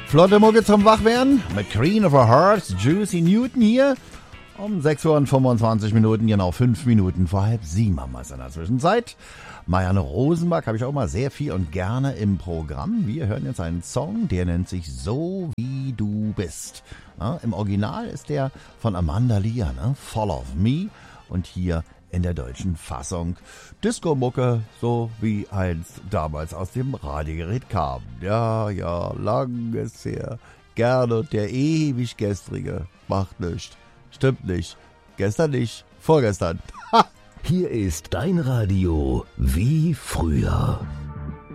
Flotte Mucke zum Wachwerden mit Queen of Our Hearts, Juicy Newton hier. Um 6 Uhr und 25 Minuten, genau 5 Minuten vor 6:30 haben wir es in der Zwischenzeit. Marianne Rosenberg habe ich auch mal sehr viel und gerne im Programm. Wir hören jetzt einen Song, der nennt sich So wie du bist. Ja, im Original ist der von Amanda Lear, ne? Fall of Me. Und hier in der deutschen Fassung Disco-Mucke, so wie eins damals aus dem Radiogerät kam. Ja, lang ist her. Gerne der ewig gestrige. Macht nichts. Stimmt nicht. Gestern nicht. Vorgestern. Hier ist dein Radio wie früher.